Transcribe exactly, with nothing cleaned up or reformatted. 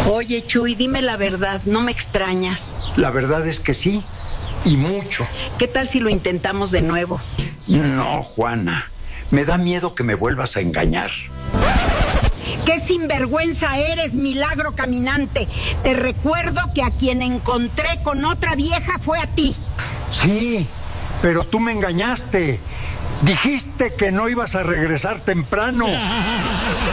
Oye, Chuy, dime la verdad, ¿no me extrañas? La verdad es que sí, y mucho. ¿Qué tal si lo intentamos de nuevo? No, Juana, me da miedo que me vuelvas a engañar. ¡Qué sinvergüenza eres, milagro caminante! Te recuerdo que a quien encontré con otra vieja fue a ti. Sí, pero tú me engañaste. Dijiste que no ibas a regresar temprano.